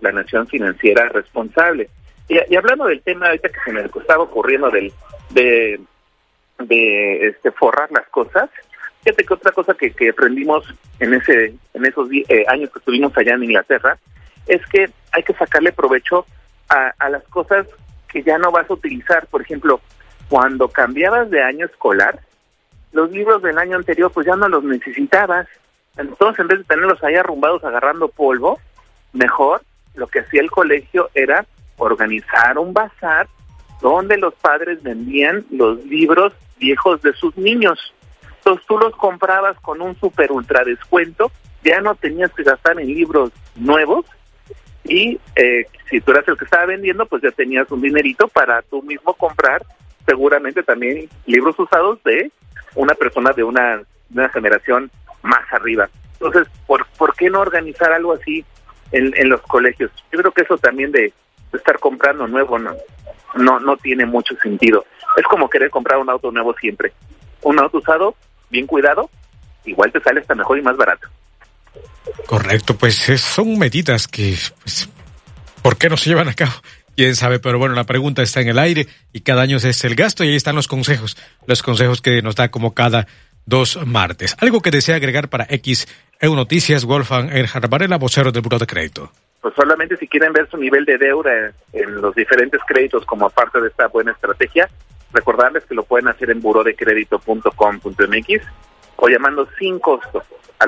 planeación financiera responsable. Y hablando del tema ahorita que se me estaba ocurriendo de forrar las cosas, fíjate que otra cosa que aprendimos en esos años que estuvimos allá en Inglaterra es que hay que sacarle provecho a las cosas que ya no vas a utilizar. Por ejemplo, cuando cambiabas de año escolar, los libros del año anterior pues ya no los necesitabas. Entonces, en vez de tenerlos ahí arrumbados agarrando polvo, mejor lo que hacía el colegio era organizar un bazar donde los padres vendían los libros viejos de sus niños. Entonces tú los comprabas con un super ultra descuento, ya no tenías que gastar en libros nuevos y si tú eras el que estaba vendiendo, pues ya tenías un dinerito para tú mismo comprar seguramente también libros usados de una persona de una generación más arriba. Entonces, ¿por qué no organizar algo así en los colegios? Yo creo que eso también de estar comprando nuevo no tiene mucho sentido. Es como querer comprar un auto nuevo siempre. Un auto usado, bien cuidado, igual te sale hasta mejor y más barato. Correcto, pues son medidas que, pues, ¿por qué no se llevan a cabo? Quién sabe, pero bueno, la pregunta está en el aire y cada año es el gasto y ahí están los consejos que nos da como cada 2 martes. ¿Algo que desea agregar para XEU Noticias, Wolfgang Erhard Varela, vocero del Buró de Crédito? Pues solamente si quieren ver su nivel de deuda en los diferentes créditos como parte de esta buena estrategia, recordarles que lo pueden hacer en burodecredito.com.mx o llamando sin costo al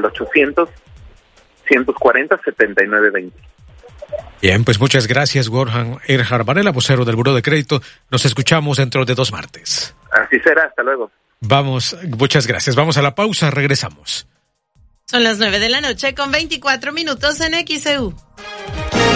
800-140-7920. Bien, pues muchas gracias, Wolfgang Erhard Varela, vocero del Buró de Crédito. Nos escuchamos dentro de 2 martes. Así será, hasta luego. Muchas gracias. Vamos a la pausa, regresamos. Son las 9:24 en XEU.